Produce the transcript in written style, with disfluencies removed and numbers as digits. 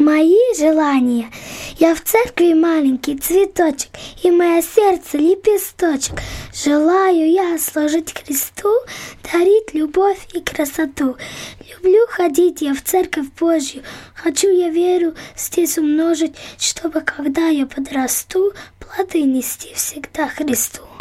Мои желания. Я в церкви маленький цветочек, и мое сердце лепесточек. Желаю я служить Христу, дарить любовь и красоту. Люблю ходить я в церковь Божью, хочу я веру здесь умножить, чтобы когда я подрасту, плоды нести всегда Христу.